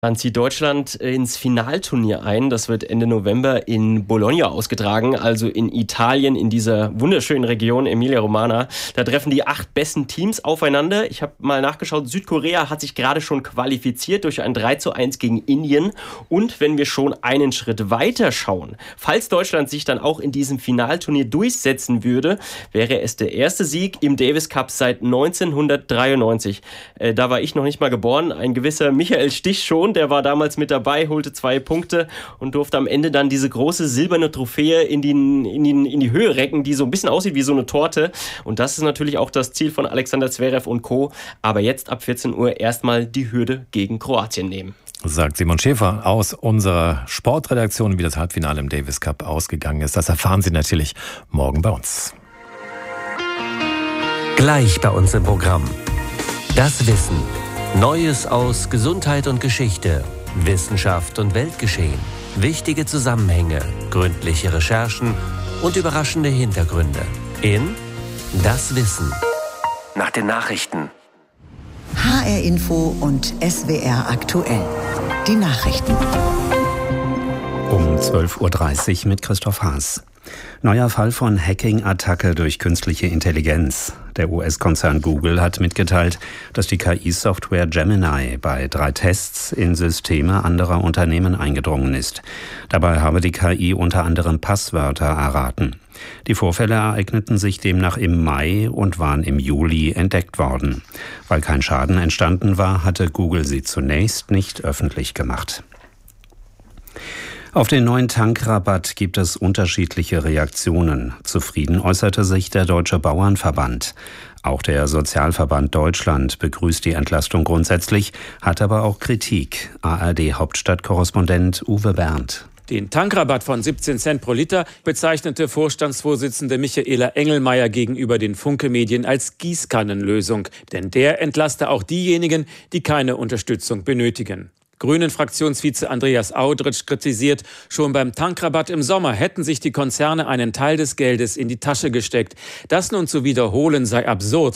Dann zieht Deutschland ins Finalturnier ein. Das wird Ende November in Bologna ausgetragen, also in Italien, in dieser wunderschönen Region Emilia-Romagna. Da treffen die 8 besten Teams aufeinander. Ich habe mal nachgeschaut, Südkorea hat sich gerade schon qualifiziert durch ein 3:1 gegen Indien. Und wenn wir schon einen Schritt weiter schauen, falls Deutschland sich dann auch in diesem Finalturnier durchsetzen würde, wäre es der erste Sieg im Davis Cup seit 1993. Da war ich noch nicht mal geboren. Ein gewisser Michael Stich schon. Der war damals mit dabei, holte 2 Punkte und durfte am Ende dann diese große silberne Trophäe in die Höhe recken, die so ein bisschen aussieht wie so eine Torte. Und das ist natürlich auch das Ziel von Alexander Zverev und Co. Aber jetzt ab 14 Uhr erstmal die Hürde gegen Kroatien nehmen. Sagt Simon Schäfer aus unserer Sportredaktion, wie das Halbfinale im Davis Cup ausgegangen ist. Das erfahren Sie natürlich morgen bei uns. Gleich bei uns im Programm. Das Wissen. Neues aus Gesundheit und Geschichte, Wissenschaft und Weltgeschehen, wichtige Zusammenhänge, gründliche Recherchen und überraschende Hintergründe. In Das Wissen. Nach den Nachrichten. HR Info und SWR aktuell. Die Nachrichten. Um 12:30 Uhr mit Christoph Haas. Neuer Fall von Hacking-Attacke durch künstliche Intelligenz. Der US-Konzern Google hat mitgeteilt, dass die KI-Software Gemini bei 3 Tests in Systeme anderer Unternehmen eingedrungen ist. Dabei habe die KI unter anderem Passwörter erraten. Die Vorfälle ereigneten sich demnach im Mai und waren im Juli entdeckt worden. Weil kein Schaden entstanden war, hatte Google sie zunächst nicht öffentlich gemacht. Auf den neuen Tankrabatt gibt es unterschiedliche Reaktionen. Zufrieden äußerte sich der Deutsche Bauernverband. Auch der Sozialverband Deutschland begrüßt die Entlastung grundsätzlich, hat aber auch Kritik. ARD-Hauptstadtkorrespondent Uwe Berndt. Den Tankrabatt von 17 Cent pro Liter bezeichnete Vorstandsvorsitzende Michaela Engelmeier gegenüber den Funke-Medien als Gießkannenlösung. Denn der entlaste auch diejenigen, die keine Unterstützung benötigen. Grünen-Fraktionsvize Andreas Audritsch kritisiert, schon beim Tankrabatt im Sommer hätten sich die Konzerne einen Teil des Geldes in die Tasche gesteckt. Das nun zu wiederholen sei absurd.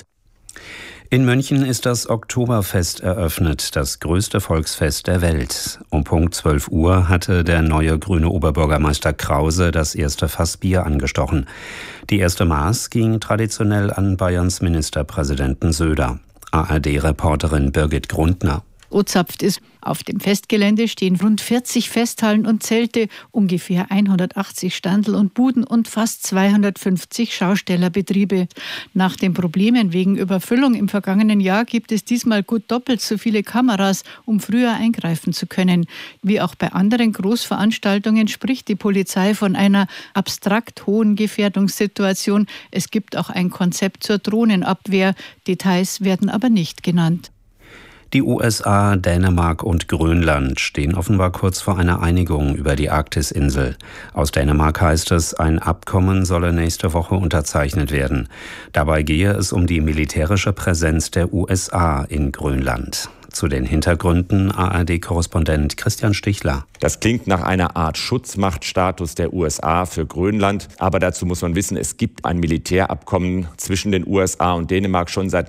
In München ist das Oktoberfest eröffnet, das größte Volksfest der Welt. Um Punkt 12 Uhr hatte der neue grüne Oberbürgermeister Krause das erste Fass Bier angestochen. Die erste Maß ging traditionell an Bayerns Ministerpräsidenten Söder. ARD-Reporterin Birgit Grundner. Ozapft ist. Auf dem Festgelände stehen rund 40 Festhallen und Zelte, ungefähr 180 Standel und Buden und fast 250 Schaustellerbetriebe. Nach den Problemen wegen Überfüllung im vergangenen Jahr gibt es diesmal gut doppelt so viele Kameras, um früher eingreifen zu können. Wie auch bei anderen Großveranstaltungen spricht die Polizei von einer abstrakt hohen Gefährdungssituation. Es gibt auch ein Konzept zur Drohnenabwehr. Details werden aber nicht genannt. Die USA, Dänemark und Grönland stehen offenbar kurz vor einer Einigung über die Arktisinsel. Aus Dänemark heißt es, ein Abkommen solle nächste Woche unterzeichnet werden. Dabei gehe es um die militärische Präsenz der USA in Grönland. Zu den Hintergründen ARD-Korrespondent Christian Stichler. Das klingt nach einer Art Schutzmachtstatus der USA für Grönland. Aber dazu muss man wissen, es gibt ein Militärabkommen zwischen den USA und Dänemark schon seit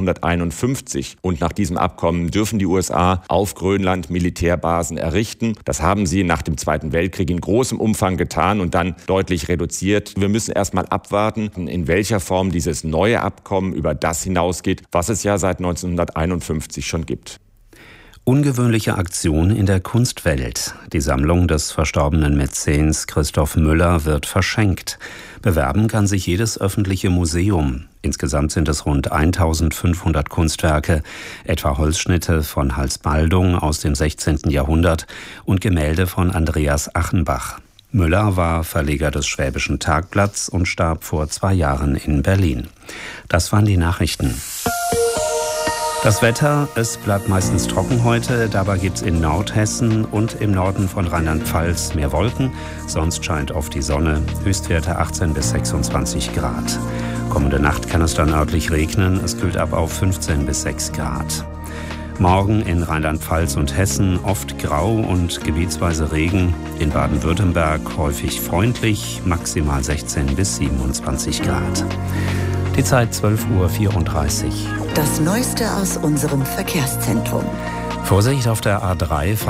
1951. Und nach diesem Abkommen dürfen die USA auf Grönland Militärbasen errichten. Das haben sie nach dem Zweiten Weltkrieg in großem Umfang getan und dann deutlich reduziert. Wir müssen erst mal abwarten, in welcher Form dieses neue Abkommen über das hinausgeht, was es ja seit 1951 schon gibt. Ungewöhnliche Aktion in der Kunstwelt. Die Sammlung des verstorbenen Mäzens Christoph Müller wird verschenkt. Bewerben kann sich jedes öffentliche Museum. Insgesamt sind es rund 1500 Kunstwerke, etwa Holzschnitte von Hals Baldung aus dem 16. Jahrhundert und Gemälde von Andreas Achenbach. Müller war Verleger des Schwäbischen Tagblatts und starb vor 2 Jahren in Berlin. Das waren die Nachrichten. Das Wetter, es bleibt meistens trocken heute, dabei gibt's in Nordhessen und im Norden von Rheinland-Pfalz mehr Wolken, sonst scheint oft die Sonne, Höchstwerte 18 bis 26 Grad. Kommende Nacht kann es dann örtlich regnen, es kühlt ab auf 15 bis 6 Grad. Morgen in Rheinland-Pfalz und Hessen oft grau und gebietsweise Regen, in Baden-Württemberg häufig freundlich, maximal 16 bis 27 Grad. Die Zeit 12:34 Uhr. Das Neueste aus unserem Verkehrszentrum. Vorsicht auf der A3